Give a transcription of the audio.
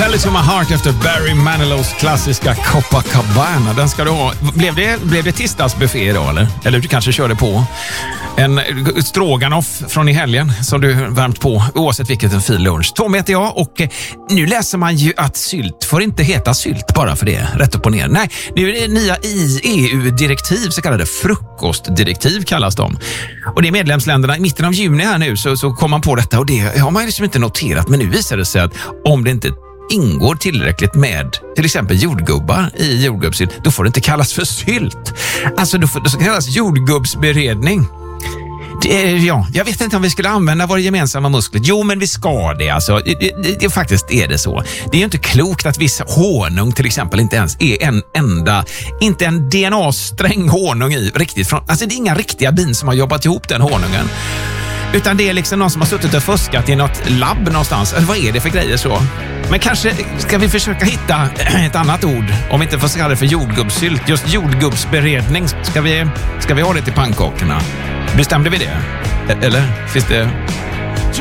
Tell It To My Heart efter Barry Manilows klassiska Copacabana. Den ska du ha. Blev det tisdagsbuffé idag eller? Eller du kanske körde på en stroganoff från i helgen som du värmt på, oavsett vilket en fin lunch. Tom heter jag och nu läser man ju att sylt får inte heta sylt bara för det, rätt upp och ner. Nej, nu är det nya EU-direktiv, så kallade frukostdirektiv kallas de. Och det är medlemsländerna i mitten av juni här nu så kom man på detta och det har man liksom inte noterat, men nu visar det sig att om det inte ingår tillräckligt med till exempel jordgubbar i jordgubbssylt, då får det inte kallas för sylt. Alltså då ska det kallas jordgubbsberedning. Jag vet inte om vi skulle använda våra gemensamma muskler. Jo, men vi ska det. Alltså, det faktiskt är det så. Det är ju inte klokt att vissa honung till exempel inte ens är inte en DNA-sträng honung i riktigt från. Alltså det är inga riktiga bin som har jobbat ihop den honungen. Utan det är liksom någon som har suttit och fuskat i något labb någonstans. Eller vad är det för grejer så? Men kanske ska vi försöka hitta ett annat ord. Om vi inte får kalla det för jordgubbssylt. Just jordgubbsberedning. Ska vi ha det till pannkakorna? Bestämde vi det? Eller finns det